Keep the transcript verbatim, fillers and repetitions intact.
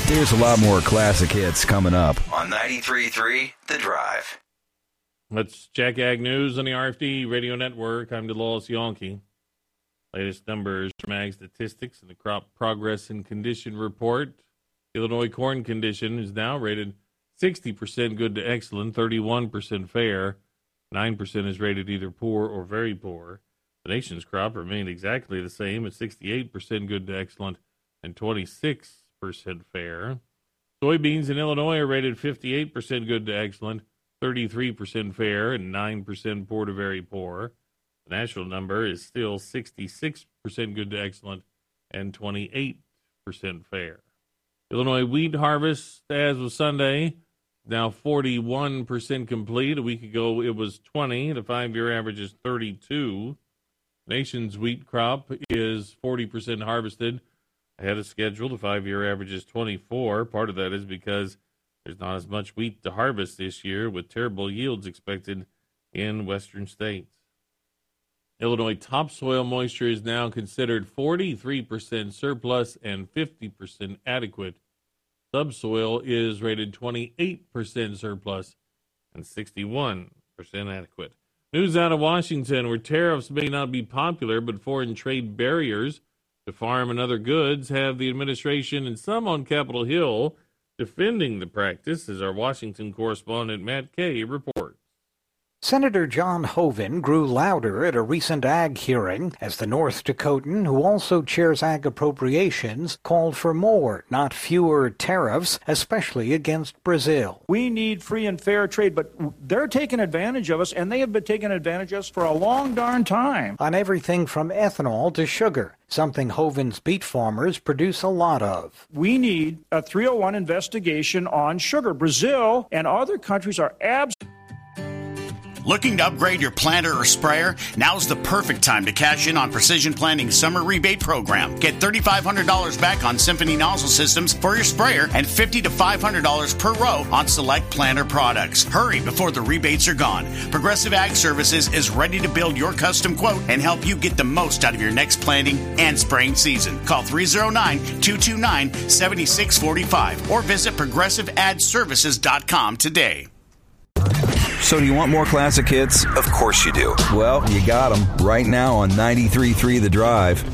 There's a lot more classic hits coming up on ninety-three point three The Drive. Let's check Ag News on the R F D Radio Network. I'm DeLawless Yonke. Latest numbers from Ag Statistics and the Crop Progress and Condition Report. Illinois corn condition is now rated sixty percent good to excellent, thirty-one percent fair, nine percent is rated either poor or very poor. The nation's crop remained exactly the same at sixty-eight percent good to excellent and twenty-six percent fair. Soybeans in Illinois are rated fifty-eight percent good to excellent, thirty-three percent fair, and nine percent poor to very poor. The national number is still sixty-six percent good to excellent and twenty-eight percent fair. Illinois wheat harvest, as of Sunday, now forty-one percent complete. A week ago, it was twenty. The five-year average is thirty-two. Nation's wheat crop is forty percent harvested ahead of schedule. The five-year average is twenty-four. Part of that is because there's not as much wheat to harvest this year, with terrible yields expected in western states. Illinois topsoil moisture is now considered forty-three percent surplus and fifty percent adequate. Subsoil is rated twenty-eight percent surplus and sixty-one percent adequate. News out of Washington, where tariffs may not be popular, but foreign trade barriers to farm and other goods have the administration and some on Capitol Hill defending the practice, as our Washington correspondent Matt Kay reports. Senator John Hoeven grew louder at a recent ag hearing as the North Dakotan, who also chairs ag appropriations, called for more, not fewer, tariffs, especially against Brazil. We need free and fair trade, but they're taking advantage of us, and they have been taking advantage of us for a long darn time. On everything from ethanol to sugar, something Hoeven's beet farmers produce a lot of. We need a three oh one investigation on sugar. Brazil and other countries are absolutely... Looking to upgrade your planter or sprayer? Now's the perfect time to cash in on Precision Planting's summer rebate program. Get three thousand five hundred dollars back on Symphony nozzle systems for your sprayer and fifty to five hundred dollars per row on select planter products. Hurry before the rebates are gone. Progressive Ag Services is ready to build your custom quote and help you get the most out of your next planting and spraying season. Call three oh nine, two two nine, seven six four five or visit progressive ad services dot com today. So do you want more classic hits? Of course you do. Well, you got them right now on ninety-three point three The Drive.